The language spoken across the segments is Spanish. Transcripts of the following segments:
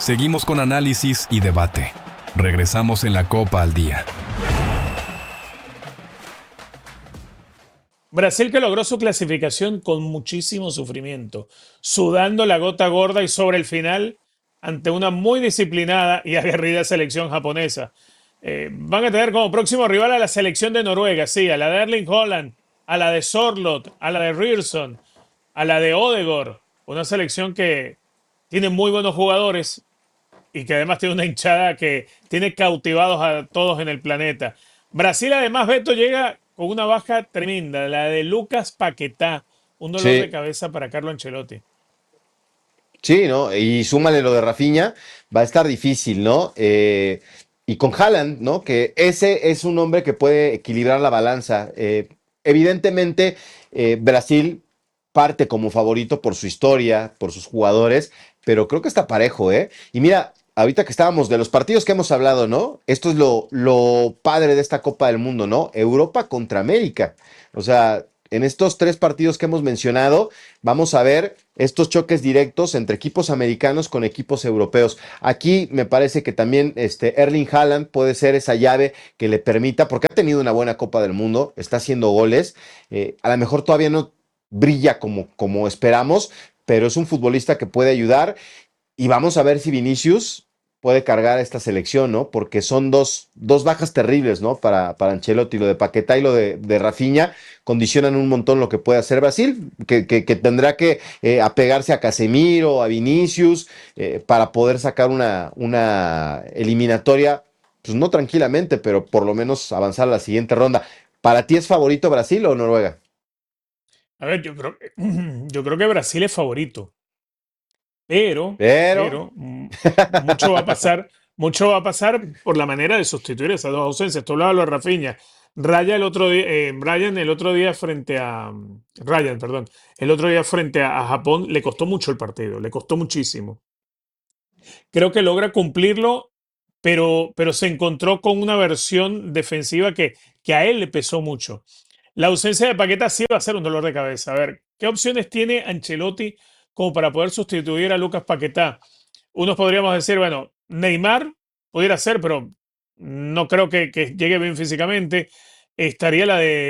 Seguimos con análisis y debate. Regresamos en la Copa al Día. Brasil, que logró su clasificación con muchísimo sufrimiento, sudando la gota gorda y sobre el final ante una muy disciplinada y aguerrida selección japonesa. Van a tener como próximo rival a la selección de Noruega, sí, a la de Erling Haaland, a la de Sorloth, a la de Ryerson, a la de Odegaard. Una selección que tiene muy buenos jugadores y que además tiene una hinchada que tiene cautivados a todos en el planeta. Brasil, además, Beto, llega con una baja tremenda, la de Lucas Paquetá. Un dolor de Sí, cabeza para Carlo Ancelotti. sí, ¿no? Y súmale lo de Rafinha, va a estar difícil, ¿no? Y con Haaland, ¿no? Que ese es un hombre que puede equilibrar la balanza. Evidentemente, Brasil parte como favorito por su historia, por sus jugadores, pero creo que está parejo, ¿eh? Y mira, ahorita que estábamos de los partidos que hemos hablado, ¿no? Esto es lo padre de esta Copa del Mundo, ¿no? Europa contra América. O sea, en estos tres partidos que hemos mencionado, vamos a ver estos choques directos entre equipos americanos con equipos europeos. Aquí me parece que también Erling Haaland puede ser esa llave que le permita, porque ha tenido una buena Copa del Mundo, está haciendo goles, a lo mejor todavía no brilla como esperamos, pero es un futbolista que puede ayudar y vamos a ver si Vinicius puede cargar a esta selección, ¿no? Porque son dos bajas terribles, ¿no? Para Ancelotti, lo de Paquetá y lo de Rafinha, condicionan un montón lo que puede hacer Brasil, que tendrá que apegarse a Casemiro, a Vinicius, para poder sacar una eliminatoria, pues no tranquilamente, pero por lo menos avanzar a la siguiente ronda. ¿Para ti es favorito Brasil o Noruega? A ver, yo creo que Brasil es favorito, pero, Pero, pero mucho va a pasar por la manera de sustituir esas dos ausencias. Tú hablabas de lo de Rafinha. Ryan el otro día frente a Ryan, perdón, el otro día frente a Japón le costó mucho el partido, le costó muchísimo. Creo que logra cumplirlo, pero se encontró con una versión defensiva que a él le pesó mucho. La ausencia de Paqueta sí va a ser un dolor de cabeza. A ver, ¿qué opciones tiene Ancelotti como para poder sustituir a Lucas Paquetá? Unos podríamos decir, bueno, Neymar pudiera ser, pero no creo que llegue bien físicamente. Estaría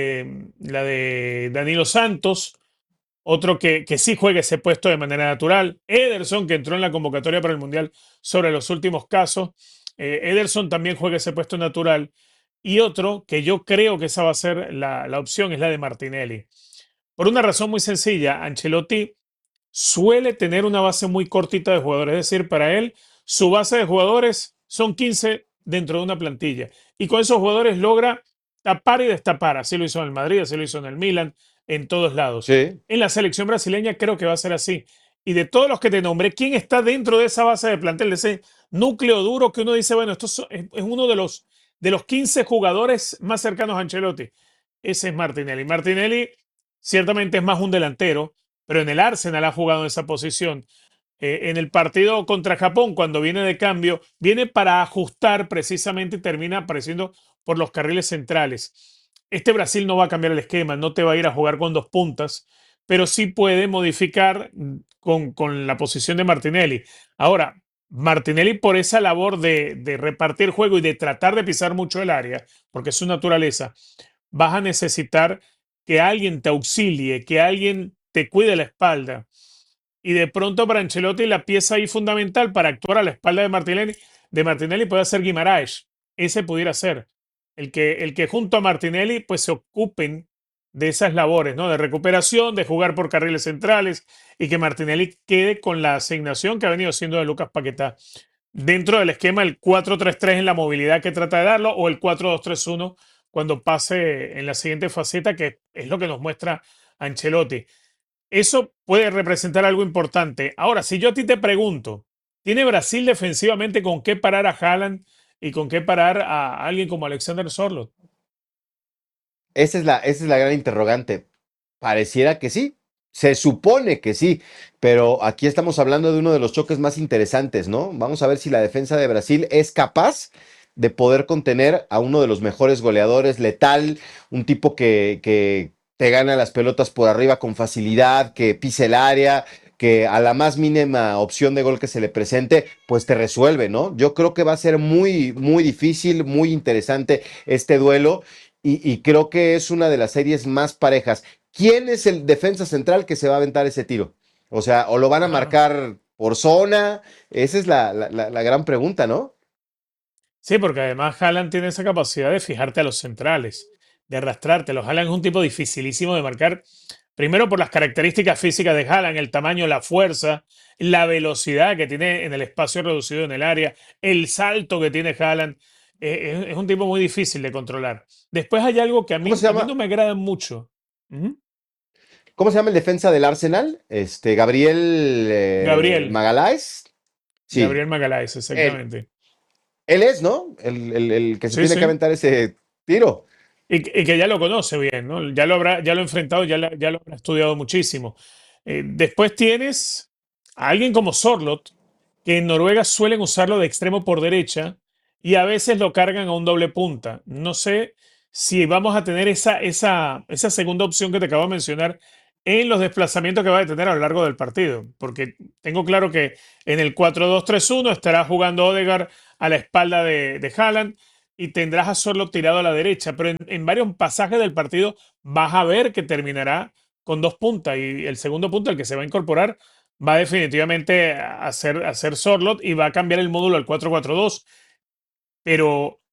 la de Danilo Santos, otro que sí juegue ese puesto de manera natural. Ederson, que entró en la convocatoria para el Mundial sobre los últimos casos. Ederson también juega ese puesto natural. Y otro que yo creo que esa va a ser la opción es la de Martinelli. Por una razón muy sencilla, Ancelotti suele tener una base muy cortita de jugadores. Es decir, para él, su base de jugadores son 15 dentro de una plantilla. Y con esos jugadores logra tapar y destapar. Así lo hizo en el Madrid, así lo hizo en el Milan, en todos lados. sí, En la selección brasileña creo que va a ser así. Y de todos los que te nombré, ¿quién está dentro de esa base de plantel, de ese núcleo duro que uno dice, bueno, es uno de los 15 jugadores más cercanos a Ancelotti? Ese es Martinelli. Martinelli ciertamente es más un delantero, pero en el Arsenal ha jugado en esa posición. En el partido contra Japón, cuando viene de cambio, viene para ajustar precisamente y termina apareciendo por los carriles centrales. Este Brasil no va a cambiar el esquema, no te va a ir a jugar con dos puntas, pero sí puede modificar con la posición de Martinelli. Ahora, Martinelli por esa labor de repartir juego y de tratar de pisar mucho el área, porque es su naturaleza, vas a necesitar que alguien te auxilie, que alguien te cuide la espalda. Y de pronto para Ancelotti la pieza ahí fundamental para actuar a la espalda de Martinelli puede ser Guimaraes. Ese pudiera ser. El que junto a Martinelli pues se ocupen de esas labores, ¿no? De recuperación, de jugar por carriles centrales y que Martinelli quede con la asignación que ha venido siendo de Lucas Paquetá. Dentro del esquema el 4-3-3 en la movilidad que trata de darlo o el 4-2-3-1 cuando pase en la siguiente faceta, que es lo que nos muestra Ancelotti. Eso puede representar algo importante. Ahora, si yo a ti te pregunto, ¿tiene Brasil defensivamente con qué parar a Haaland y con qué parar a alguien como Alexander Sorloth? esa es la gran interrogante. Pareciera que sí, se supone que sí, pero aquí estamos hablando de uno de los choques más interesantes, ¿no? Vamos a ver si la defensa de Brasil es capaz de poder contener a uno de los mejores goleadores, letal, un tipo que te gana las pelotas por arriba con facilidad, que pisa el área, que a la más mínima opción de gol que se le presente, pues te resuelve, ¿no? Yo creo que va a ser muy, muy difícil, muy interesante este duelo y creo que es una de las series más parejas. ¿Quién es el defensa central que se va a aventar ese tiro? O sea, o lo van a Ah, marcar por zona, esa es la gran pregunta, ¿no? sí, porque además Haaland tiene esa capacidad de fijarte a los centrales, de arrastrártelos. Haaland es un tipo dificilísimo de marcar, primero por las características físicas de Haaland, el tamaño, la fuerza, la velocidad que tiene en el espacio reducido en el área, el salto que tiene Haaland. Es un tipo muy difícil de controlar. Después hay algo que ¿Cómo se a mí no llama? me agrada mucho. Ujú. ¿Cómo se llama el defensa del Arsenal? Gabriel Gabriel, Magaláes. Sí, Gabriel Magalhaes, él, exactamente. él es, ¿no? El que se Sí, tiene que sí. aventar ese tiro. Y que ya lo conoce bien, ¿no? Ya lo habrá, ya lo ha enfrentado, ya lo habrá estudiado muchísimo. Después tienes a alguien como Sorloth, que en Noruega suelen usarlo de extremo por derecha y a veces lo cargan a un doble punta. No sé si vamos a tener esa segunda opción que te acabo de mencionar en los desplazamientos que va a tener a lo largo del partido, porque tengo claro que en el 4-2-3-1 estará jugando Odegaard a la espalda de Haaland y tendrás a Sorloth tirado a la derecha, pero en varios pasajes del partido vas a ver que terminará con dos puntas y el segundo punto, el que se va a incorporar, va definitivamente a ser Sorloth y va a cambiar el módulo al 4-4-2. Pero